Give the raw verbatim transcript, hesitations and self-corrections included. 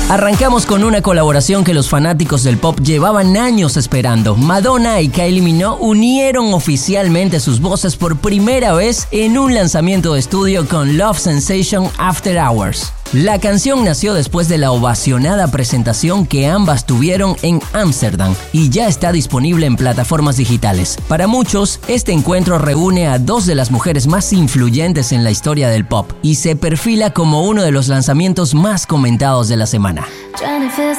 Arrancamos con una colaboración que los fanáticos del pop llevaban años esperando. Madonna y Kylie Minogue unieron oficialmente sus voces por primera vez en un lanzamiento de estudio con Love Sensation After Hours. La canción nació después de la ovacionada presentación que ambas tuvieron en Ámsterdam y ya está disponible en plataformas digitales. Para muchos, este encuentro reúne a dos de las mujeres más influyentes en la historia del pop y se perfila como uno de los lanzamientos más comentados de la semana.